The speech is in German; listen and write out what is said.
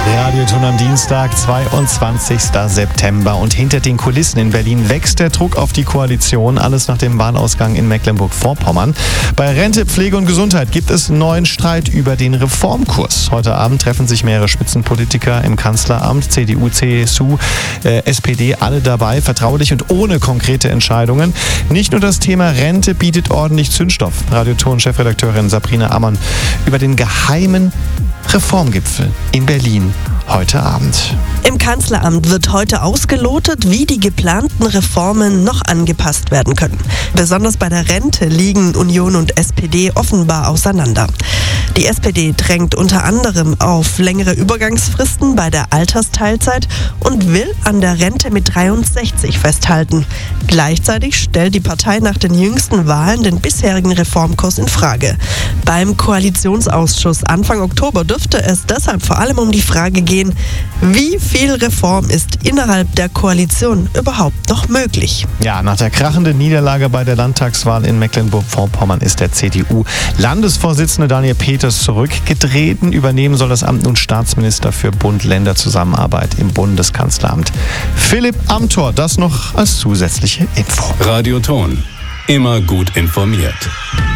Radioton am Dienstag, 22. September. Und hinter den Kulissen in Berlin wächst der Druck auf die Koalition. Alles nach dem Wahlausgang in Mecklenburg-Vorpommern. Bei Rente, Pflege und Gesundheit gibt es neuen Streit über den Reformkurs. Heute Abend treffen sich mehrere Spitzenpolitiker im Kanzleramt. CDU, CSU, SPD, alle dabei. Vertraulich und ohne konkrete Entscheidungen. Nicht nur das Thema Rente bietet ordentlich Zündstoff. Radioton-Chefredakteurin Sabrina Ammann über den geheimen Reformgipfel in Berlin heute Abend. Im Kanzleramt wird heute ausgelotet, wie die geplanten Reformen noch angepasst werden können. Besonders bei der Rente liegen Union und SPD offenbar auseinander. Die SPD drängt unter anderem auf längere Übergangsfristen bei der Altersteilzeit und will an der Rente mit 63 festhalten. Gleichzeitig stellt die Partei nach den jüngsten Wahlen den bisherigen Reformkurs in Frage. Beim Koalitionsausschuss Anfang Oktober dürfte es deshalb vor allem um die Frage gehen, wie viel Reform ist innerhalb der Koalition überhaupt noch möglich? Ja, nach der krachenden Niederlage bei der Landtagswahl in Mecklenburg-Vorpommern ist der CDU-Landesvorsitzende Daniel Peters zurückgetreten. Übernehmen soll das Amt nun Staatsminister für Bund-Länder-Zusammenarbeit im Bundeskanzleramt. Philipp Amthor, das noch als zusätzliche Info. Radioton. Immer gut informiert.